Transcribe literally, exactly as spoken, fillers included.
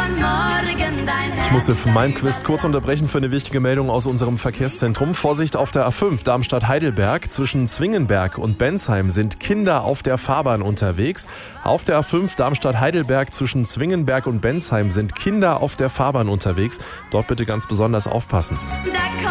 von morgen dein Herz. Ich musste für meinen Quiz kurz unterbrechen für eine wichtige Meldung aus unserem Verkehrszentrum. Vorsicht auf der A fünf Darmstadt-Heidelberg. Zwischen Zwingenberg und Bensheim sind Kinder auf der Fahrbahn unterwegs. Auf der A fünf Darmstadt-Heidelberg zwischen Zwingenberg und Bensheim sind Kinder auf der Fahrbahn unterwegs. Dort bitte ganz besonders aufpassen. Da